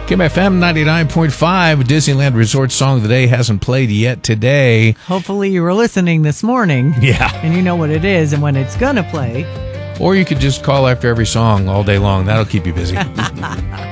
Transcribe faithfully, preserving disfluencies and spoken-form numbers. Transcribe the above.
K M F M ninety-nine point five, Disneyland Resort Song of the Day hasn't played yet today. Hopefully you were listening this morning. Yeah. And you know what it is and when it's going to play. Or you could just call after every song all day long. That'll keep you busy.